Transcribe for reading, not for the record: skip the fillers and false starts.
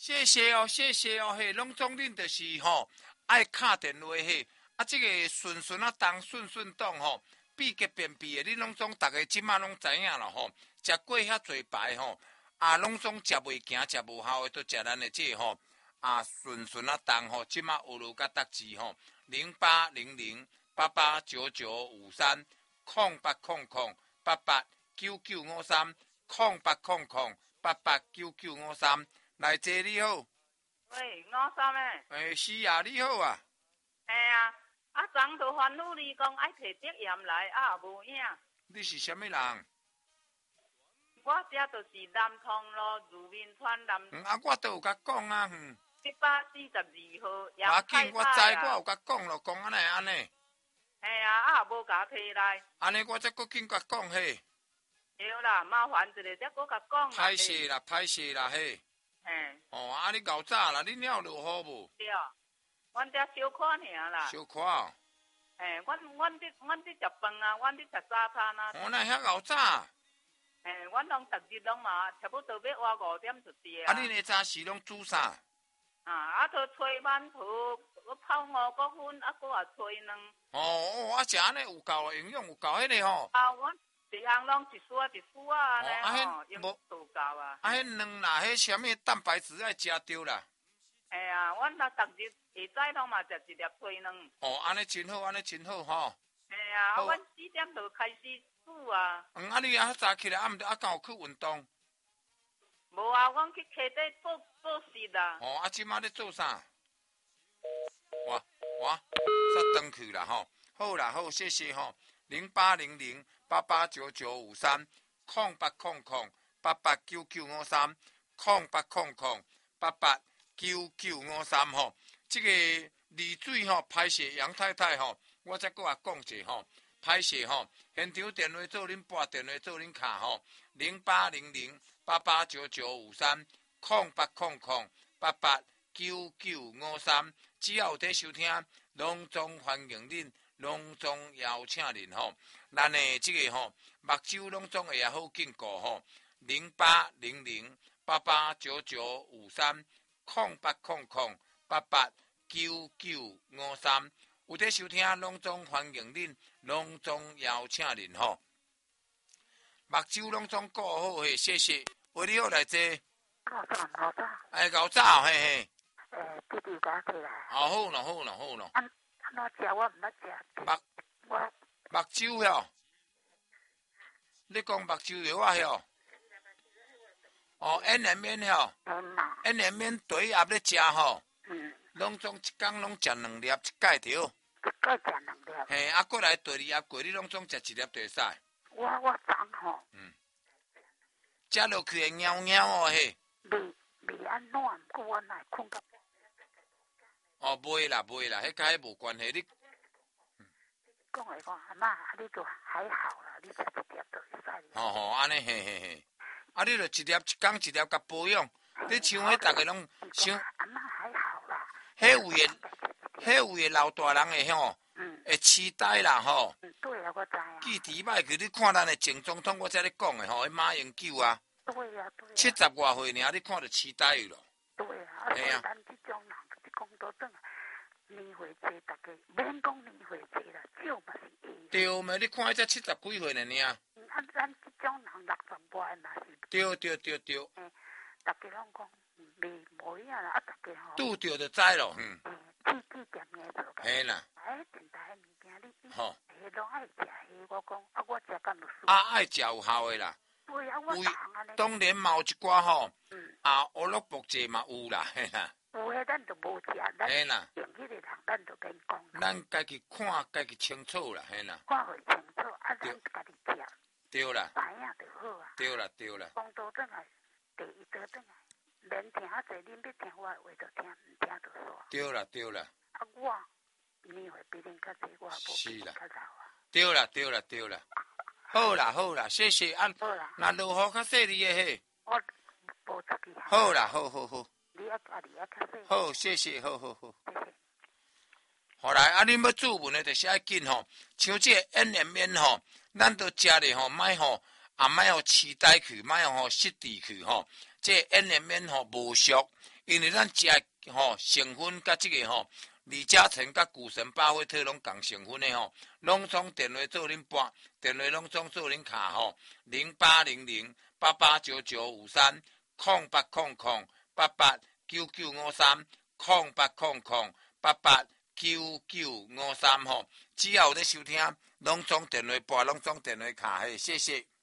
谢谢哦，谢谢哦，嘿，拢总恁就是吼，爱敲电话嘿，这个顺顺啊动，顺顺动吼，比个便秘的，你拢总大家即马拢知影啦吼，食过遐侪排吼，拢总食袂行，食无效的，都食咱的这吼，顺顺啊动吼，即马有落甲搭字吼，0800889953，0800889953，来坐你好。 喂，53诶。 是啊，你好啊。 昨就烦恼你讲爱摕测验来，也无影。 你是啥物人？ 我这就是南通路如面川南。 我都有甲讲啊 142号。 要紧，我知，我有甲讲咯，讲安尼。 也无甲摕来。 安尼我则搁紧甲讲嘿。 对啦，麻烦一下，则搁甲讲。 歹势啦嘿。你搞早啦？恁了落雨无？ 对，阮遮小可尔啦。 小可哦。 阮伫食饭啊，阮伫食早餐啊。 那遐搞早？ 阮拢逐日拢嘛，差不多要活5点就对啊。恁下早时拢煮啥？ 都吹馒头，泡五谷粉，搁也吹卵。 食安尼有够营养，有够迄个吼。 阮一项拢一丝一丝安尼吼，用足够啊。 迄卵啦，迄啥物蛋白质爱食着啦。 阮逐日下早拢嘛食一粒吹卵。 安尼真好，安尼真好吼。 阮4点就开始煮啊。 你较早起来，毋敢有去运动？ 无啊，阮去溪底做事啦。 即马咧做啥？哇，煞转去啦吼。好啦，好，谢谢吼。0800889953，0800889953吼。这个丽水吼歹势杨太太吼，我再搁甲讲者吼，歹势吼，现场电话做恁拨，电话做恁卡吼，0800889953，0800889953，只要有在收听，拢总欢迎恁，拢总邀请恁吼。咱的这个吼，目睭拢总会好紧顾吼，0800889953，有在收听，拢总欢迎恁，拢总邀请恁吼。目睭拢总顾好嘿，谢谢。为你好来坐。搞早嘿嘿。 弟弟家起来。 好咯。 安怎食我毋捌食。 目睭哟。你讲目睭药啊哟。NMN 哟。NMN 对鸭咧食吼。拢总一工拢食2粒，一盖着。 一盖食2粒。 嘿，过来第2盒过，你拢总食1粒就会使。 我昨吼。 食落去会喵喵哦嘿。 未安怎，不过我哪会困到。 袂啦，迄甲迄无关系，你。 讲阿妈，你就还好啦，你食1粒就会使。 安尼嘿。你就1粒一工1粒甲保养，你像迄逐个拢像。 阿妈还好啦。 迄有诶老大人诶吼，会痴呆啦吼。 对啊，我知啊。 记忆歹去，你看咱诶前总统，我才咧讲诶吼，迄马英九啊。 对啊。 70外岁尔，你看着痴呆咯。 对啊。咱这种人，你讲倒转啊，年岁济，大家免讲年岁济啦，少嘛是会。 对嘛，你看迄只70几岁呢尔。 咱这种人60外嘛是。 对。 大家拢讲无影啦，大家吼。 拄着就知咯。 去店诶做。 嘿啦。 电台物件你拢爱食我讲我食敢有输。 爱食有效诶啦。 对啊，我当然嘛有一寡吼，乌萝卜节嘛有啦，嘿啦。 有诶，咱就无食， 嘿啦。 用迄个人，咱就跟伊讲。 咱家己看，家己清楚啦，嘿啦。 看会清楚，咱家己食。 对啦。 知影就好啊。 对啦。 讲倒转来，第一倒转来，免听遐济，恁要听我诶话就听，毋听就煞。 对啦。 我年岁比恁较济，我也无比恁较早啊。 对啦。好啦，谢谢。 好啦。 那落雨较细腻诶嘿。 我无出去。 好啦，好。 你较细。 好，谢谢，好。 谢谢。 好来，恁要注文诶，就是爱紧吼。像这 NMN 吼，咱都食咧吼，莫吼，莫痴呆去，莫吼失智去吼。这 NMN 吼无俗， 因为咱食成分甲即个李嘉诚甲股神巴菲特拢共成分的拢总电话做恁拨，电话拢总做恁卡08008899530800889953只要有咧收听，拢总电话拨，拢总电话卡，谢谢。